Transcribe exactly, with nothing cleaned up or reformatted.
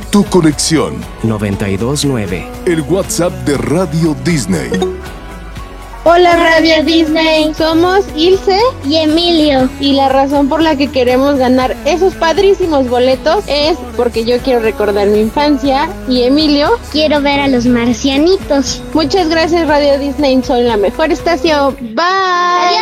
Tu conexión. noventa y dos nueve. El WhatsApp de Radio Disney. Hola Radio Disney, somos Ilse y Emilio. Y la razón por la que queremos ganar esos padrísimos boletos es porque yo quiero recordar mi infancia y Emilio quiero ver a los marcianitos. Muchas gracias Radio Disney, son la mejor estación. Bye. Adiós.